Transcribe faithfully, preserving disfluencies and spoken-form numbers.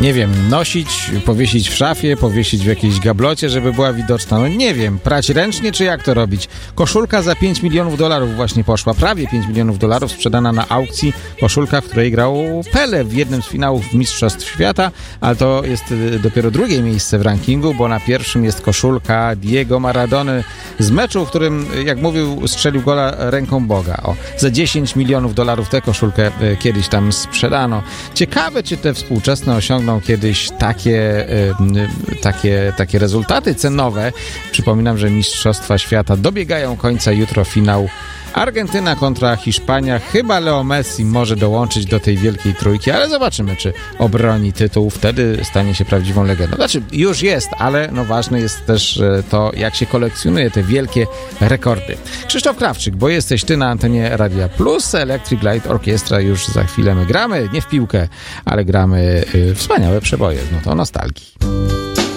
nie wiem, nosić, powiesić w szafie, powiesić w jakiejś gablocie, żeby była widoczna. No nie wiem, prać ręcznie, czy jak to robić? Koszulka za pięć milionów dolarów właśnie poszła, prawie pięć milionów dolarów, sprzedana na aukcji. Koszulka, w której grał Pele w jednym z finałów Mistrzostw Świata, ale to jest dopiero drugie miejsce w rankingu, bo na pierwszym jest koszulka Diego Maradony z meczu, w którym, jak mówił, strzelił gola ręką Boga. O, za dziesięć milionów dolarów tę koszulkę kiedyś tam sprzedano. Ciekawe, czy te współczesne osiągną kiedyś takie, takie, takie rezultaty cenowe. Przypominam, że Mistrzostwa Świata dobiegają końca, jutro finał Argentyna kontra Hiszpania. Chyba Leo Messi może dołączyć do tej wielkiej trójki, ale zobaczymy, czy obroni tytuł. Wtedy stanie się prawdziwą legendą. Znaczy, już jest, ale no ważne jest też to, jak się kolekcjonuje te wielkie rekordy. Krzysztof Krawczyk, bo jesteś ty na antenie Radia Plus. Electric Light Orchestra już za chwilę my gramy. Nie w piłkę, ale gramy y, wspaniałe przeboje. No to nostalgii.